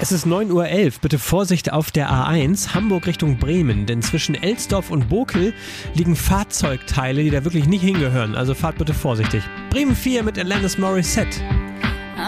Es ist 9:11 Uhr. Bitte Vorsicht auf der A1, Hamburg Richtung Bremen. Denn zwischen Elsdorf und Bokel liegen Fahrzeugteile, die da wirklich nicht hingehören. Also fahrt bitte vorsichtig. Bremen 4 mit Alanis Morissette.